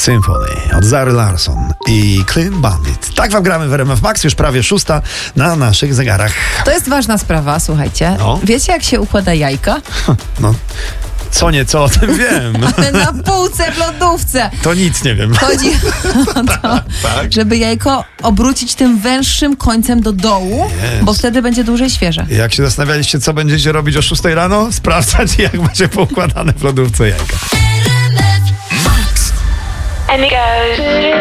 Symphony od Zary Larsson i Clean Bandit. Tak wam gramy w RMF Max, już prawie 6 na naszych zegarach. To jest ważna sprawa, słuchajcie. No. Wiecie, jak się układa jajka? No, co nieco o tym wiem. Ale na półce w lodówce. To nic nie wiem. Chodzi o to, tak. żeby jajko obrócić tym węższym końcem do dołu, Jest. bo wtedy będzie dłużej świeże. Jak się zastanawialiście, co będziecie robić o 6 rano? Sprawdzać, jak macie poukładane w lodówce jajka. And it goes